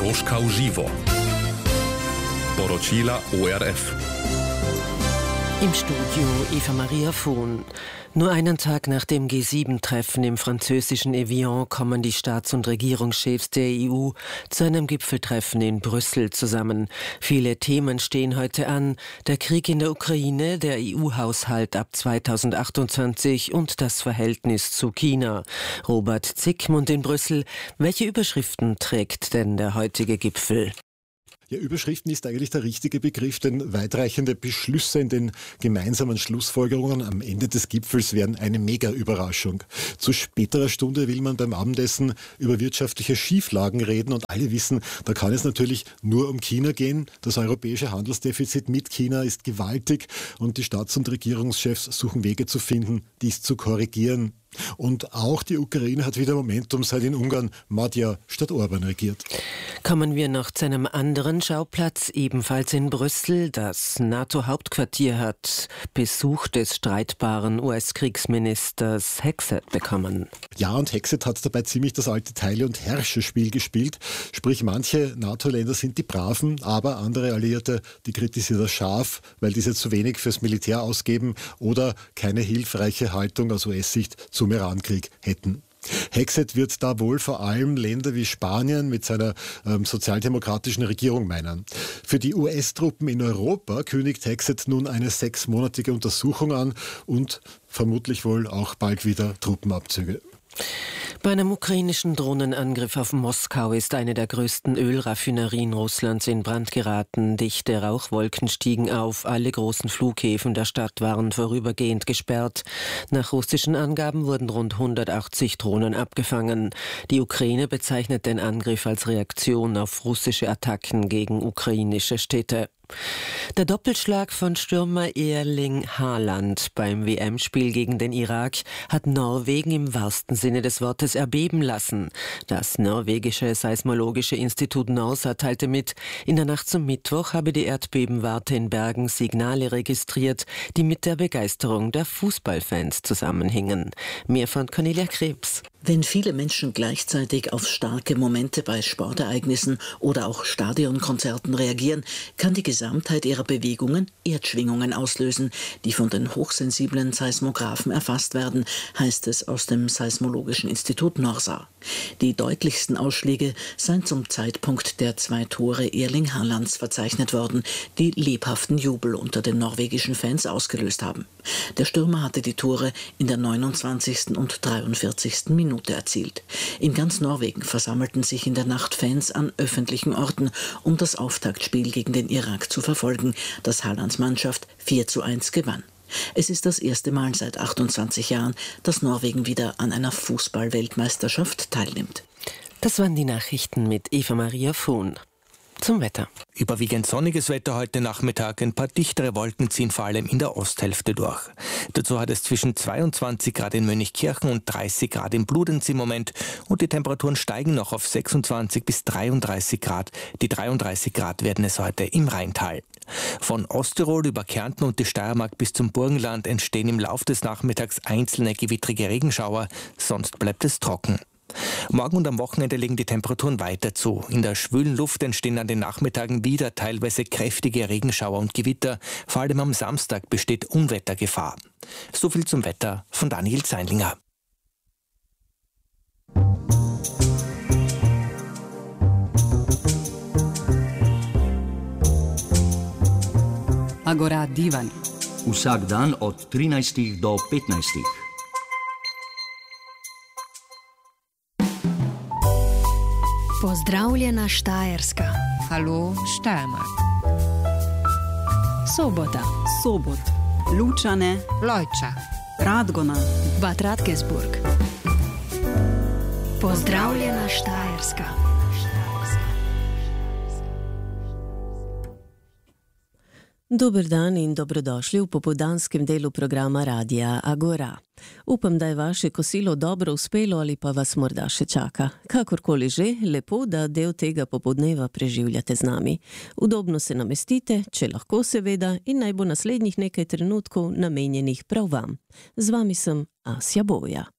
Koroška v živo. Poročila ORF. Im Studio Eva Maria Vohn. Nur einen Tag nach dem G7-Treffen im französischen Evian kommen die Staats- und Regierungschefs der EU zu einem Gipfeltreffen in Brüssel zusammen. Viele Themen stehen heute an. Der Krieg in der Ukraine, der EU-Haushalt ab 2028 und das Verhältnis zu China. Robert Zickmund in Brüssel. Welche Überschriften trägt denn der heutige Gipfel? Ja, Überschriften ist eigentlich der richtige Begriff, denn weitreichende Beschlüsse in den gemeinsamen Schlussfolgerungen am Ende des Gipfels wären eine Mega-Überraschung. Zu späterer Stunde will man beim Abendessen über wirtschaftliche Schieflagen reden und alle wissen, da kann es natürlich nur um China gehen. Das europäische Handelsdefizit mit China ist gewaltig und die Staats- und Regierungschefs suchen Wege zu finden, dies zu korrigieren. Und auch die Ukraine hat wieder Momentum, seit in Ungarn Magyar statt Orban regiert. Kommen wir noch zu einem anderen Schauplatz, ebenfalls in Brüssel. Das NATO-Hauptquartier hat Besuch des streitbaren US-Kriegsministers Hegseth bekommen. Ja, und Hegseth hat dabei ziemlich das alte Teile- und Herrscherspiel gespielt. Sprich, manche NATO-Länder sind die Braven, aber andere Alliierte, die kritisieren das scharf, weil diese zu wenig fürs Militär ausgeben oder keine hilfreiche Haltung aus US-Sicht zum Irankrieg hätten. Hegseth wird da wohl vor allem Länder wie Spanien mit seiner sozialdemokratischen Regierung meinen. Für die US-Truppen in Europa kündigt Hegseth nun eine 6-monatige Untersuchung an und vermutlich wohl auch bald wieder Truppenabzüge. Bei einem ukrainischen Drohnenangriff auf Moskau ist eine der größten Ölraffinerien Russlands in Brand geraten. Dichte Rauchwolken stiegen auf. Alle großen Flughäfen der Stadt waren vorübergehend gesperrt. Nach russischen Angaben wurden rund 180 Drohnen abgefangen. Die Ukraine bezeichnet den Angriff als Reaktion auf russische Attacken gegen ukrainische Städte. Der Doppelschlag von Stürmer Erling Haaland beim WM-Spiel gegen den Irak hat Norwegen im wahrsten Sinne des Wortes erbeben lassen. Das norwegische Seismologische Institut NORSA teilte mit, in der Nacht zum Mittwoch habe die Erdbebenwarte in Bergen Signale registriert, die mit der Begeisterung der Fußballfans zusammenhingen. Mehr von Cornelia Krebs. Wenn viele Menschen gleichzeitig auf starke Momente bei Sportereignissen oder auch Stadionkonzerten reagieren, kann die Gesamtheit ihrer Bewegungen Erdschwingungen auslösen, die von den hochsensiblen Seismographen erfasst werden, heißt es aus dem Seismologischen Institut NORSA. Die deutlichsten Ausschläge seien zum Zeitpunkt der 2 Tore Erling Haalands verzeichnet worden, die lebhaften Jubel unter den norwegischen Fans ausgelöst haben. Der Stürmer hatte die Tore in der 29. und 43. Minute erzielt. In ganz Norwegen versammelten sich in der Nacht Fans an öffentlichen Orten, um das Auftaktspiel gegen den Irak zu verfolgen, das Haalands Mannschaft 4:1 gewann. Es ist das erste Mal seit 28 Jahren, dass Norwegen wieder an einer Fußball-Weltmeisterschaft teilnimmt. Das waren die Nachrichten mit Eva Maria Vohn. Zum Wetter. Überwiegend sonniges Wetter heute Nachmittag. Ein paar dichtere Wolken ziehen vor allem in der Osthälfte durch. Dazu hat es zwischen 22 Grad in Mönchkirchen und 30 Grad in Bludenz im Moment. Und die Temperaturen steigen noch auf 26 bis 33 Grad. Die 33 Grad werden es heute im Rheintal. Von Osttirol über Kärnten und die Steiermark bis zum Burgenland entstehen im Lauf des Nachmittags einzelne gewittrige Regenschauer. Sonst bleibt es trocken. Morgen und am Wochenende legen die Temperaturen weiter zu. In der schwülen Luft entstehen an den Nachmittagen wieder teilweise kräftige Regenschauer und Gewitter. Vor allem am Samstag besteht Unwettergefahr. So viel zum Wetter von Daniel Zeinlinger. Agora Divan. Vsak dan od 13 do 15. Pozdravljena Štajerska. Hallo Steiermark. Sobota. Sobot. Lučane. Lojča. Radgona. Bad Radkersburg. Pozdravljena Štajerska. Dober dan in dobrodošli v popoldanskem delu programa Radia Agora. Upam, da je vaše kosilo dobro uspelo ali pa vas morda še čaka. Kakorkoli že, lepo, da del tega popoldneva preživljate z nami. Udobno se namestite, če lahko seveda, in naj bo naslednjih nekaj trenutkov namenjenih prav vam. Z vami sem Asja Boja.